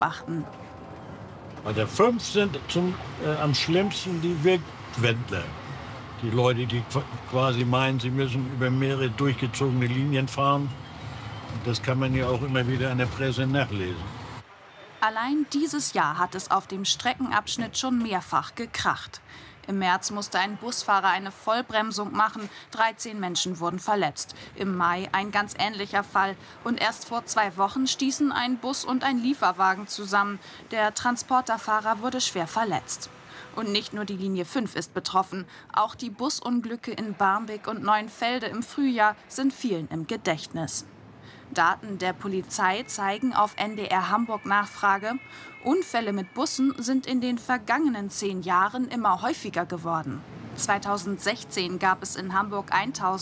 beobachten. Bei der 5 sind am schlimmsten die Wildwendler. Die Leute, die quasi meinen, sie müssen über mehrere durchgezogene Linien fahren. Das kann man ja auch immer wieder in der Presse nachlesen. Allein dieses Jahr hat es auf dem Streckenabschnitt schon mehrfach gekracht. Im März musste ein Busfahrer eine Vollbremsung machen. 13 Menschen wurden verletzt. Im Mai ein ganz ähnlicher Fall. Und erst vor 2 Wochen stießen ein Bus und ein Lieferwagen zusammen. Der Transporterfahrer wurde schwer verletzt. Und nicht nur die Linie 5 ist betroffen. Auch die Busunglücke in Barmbek und Neuenfelde im Frühjahr sind vielen im Gedächtnis. Daten der Polizei zeigen auf NDR Hamburg Nachfrage, Unfälle mit Bussen sind in den vergangenen 10 Jahren immer häufiger geworden. 2016 gab es in Hamburg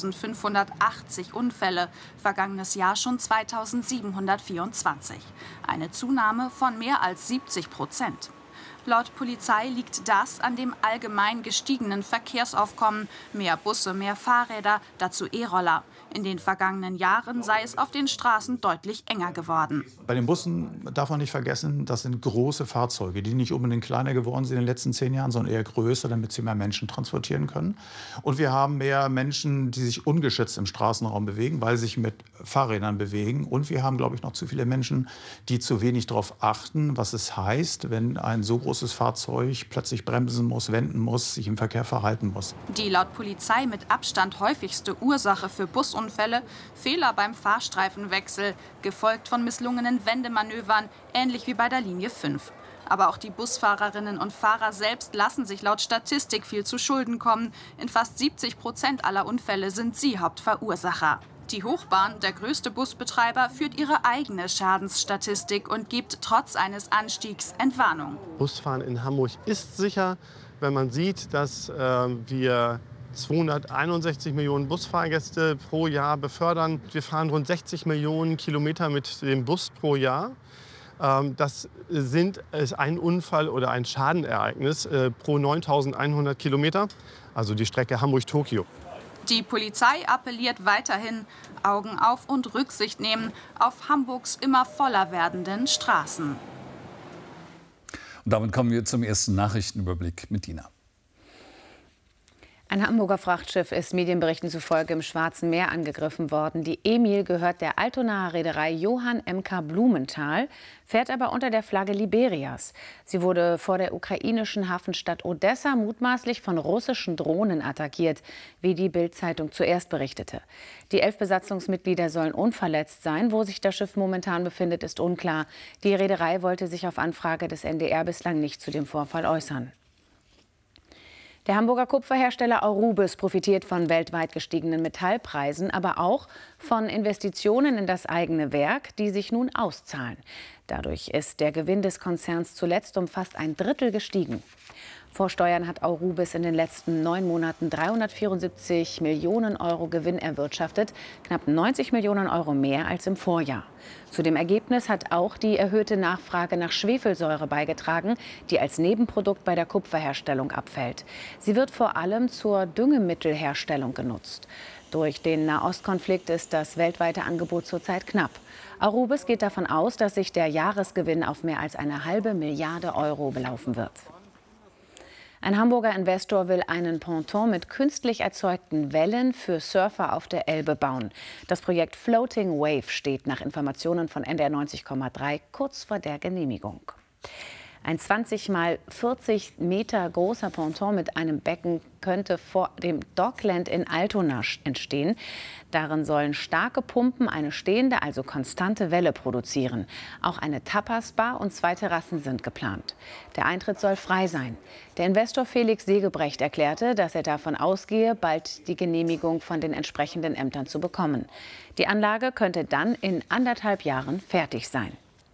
1580 Unfälle, vergangenes Jahr schon 2724. Eine Zunahme von mehr als 70%. Laut Polizei liegt das an dem allgemein gestiegenen Verkehrsaufkommen. Mehr Busse, mehr Fahrräder, dazu E-Roller. In den vergangenen Jahren sei es auf den Straßen deutlich enger geworden. Bei den Bussen darf man nicht vergessen, das sind große Fahrzeuge, die nicht unbedingt kleiner geworden sind in den letzten 10 Jahren, sondern eher größer, damit sie mehr Menschen transportieren können. Und wir haben mehr Menschen, die sich ungeschützt im Straßenraum bewegen, weil sie sich mit Fahrrädern bewegen. Und wir haben, glaube ich, noch zu viele Menschen, die zu wenig darauf achten, was es heißt, wenn ein so großes Fahrzeug plötzlich bremsen muss, wenden muss, sich im Verkehr verhalten muss. Die laut Polizei mit Abstand häufigste Ursache für Busunfälle: Fehler beim Fahrstreifenwechsel, gefolgt von misslungenen Wendemanövern, ähnlich wie bei der Linie 5. Aber auch die Busfahrerinnen und Fahrer selbst lassen sich laut Statistik viel zu Schulden kommen. In fast 70% aller Unfälle sind sie Hauptverursacher. Die Hochbahn, der größte Busbetreiber, führt ihre eigene Schadensstatistik und gibt trotz eines Anstiegs Entwarnung. Busfahren in Hamburg ist sicher, wenn man sieht, dass wir 261 Millionen Busfahrgäste pro Jahr befördern. Wir fahren rund 60 Millionen Kilometer mit dem Bus pro Jahr. Das ist ein Unfall oder ein Schadenereignis pro 9.100 Kilometer, also die Strecke Hamburg-Tokio. Die Polizei appelliert weiterhin: Augen auf und Rücksicht nehmen auf Hamburgs immer voller werdenden Straßen. Und damit kommen wir zum ersten Nachrichtenüberblick mit Dina. Ein Hamburger Frachtschiff ist Medienberichten zufolge im Schwarzen Meer angegriffen worden. Die Emil gehört der Altonaer Reederei Johann M.K. Blumenthal, fährt aber unter der Flagge Liberias. Sie wurde vor der ukrainischen Hafenstadt Odessa mutmaßlich von russischen Drohnen attackiert, wie die Bild-Zeitung zuerst berichtete. Die 11 Besatzungsmitglieder sollen unverletzt sein. Wo sich das Schiff momentan befindet, ist unklar. Die Reederei wollte sich auf Anfrage des NDR bislang nicht zu dem Vorfall äußern. Der Hamburger Kupferhersteller Aurubis profitiert von weltweit gestiegenen Metallpreisen, aber auch von Investitionen in das eigene Werk, die sich nun auszahlen. Dadurch ist der Gewinn des Konzerns zuletzt um fast ein Drittel gestiegen. Vor Steuern hat Aurubis in den letzten 9 Monaten 374 Millionen Euro Gewinn erwirtschaftet, knapp 90 Millionen Euro mehr als im Vorjahr. Zu dem Ergebnis hat auch die erhöhte Nachfrage nach Schwefelsäure beigetragen, die als Nebenprodukt bei der Kupferherstellung abfällt. Sie wird vor allem zur Düngemittelherstellung genutzt. Durch den Nahostkonflikt ist das weltweite Angebot zurzeit knapp. Aurubis geht davon aus, dass sich der Jahresgewinn auf mehr als eine halbe Milliarde Euro belaufen wird. Ein Hamburger Investor will einen Ponton mit künstlich erzeugten Wellen für Surfer auf der Elbe bauen. Das Projekt Floating Wave steht nach Informationen von NDR 90,3 kurz vor der Genehmigung. Ein 20 mal 40 Meter großer Ponton mit einem Becken könnte vor dem Dockland in Altona entstehen. Darin sollen starke Pumpen eine stehende, also konstante Welle produzieren. Auch eine Tapas-Bar und 2 Terrassen sind geplant. Der Eintritt soll frei sein. Der Investor Felix Segebrecht erklärte, dass er davon ausgehe, bald die Genehmigung von den entsprechenden Ämtern zu bekommen. Die Anlage könnte dann in 1,5 Jahren fertig sein.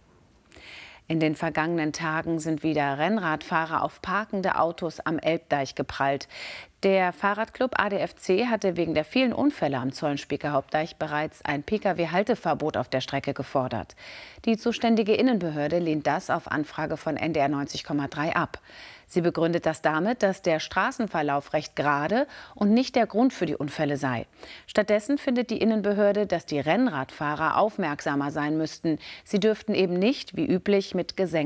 In den vergangenen Tagen sind wieder Rennradfahrer auf parkende Autos am Elbdeich geprallt. Der Fahrradclub ADFC hatte wegen der vielen Unfälle am Zollenspieker Hauptdeich bereits ein Pkw-Halteverbot auf der Strecke gefordert. Die zuständige Innenbehörde lehnt das auf Anfrage von NDR 90,3 ab. Sie begründet das damit, dass der Straßenverlauf recht gerade und nicht der Grund für die Unfälle sei. Stattdessen findet die Innenbehörde, dass die Rennradfahrer aufmerksamer sein müssten. Sie dürften eben nicht, wie üblich, mit gesenktem